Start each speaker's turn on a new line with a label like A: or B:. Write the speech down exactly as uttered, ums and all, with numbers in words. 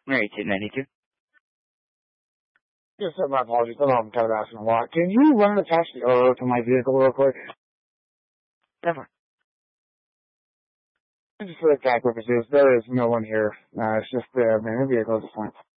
A: ninety-two ninety-two.
B: Yes, sir, my apologies. I know I'm kind of asking a lot. Can you run an attached uh, to my vehicle real quick?
A: Definitely.
B: Just for the fact purposes, there is no one here. Uh, it's just uh, my vehicle at this point.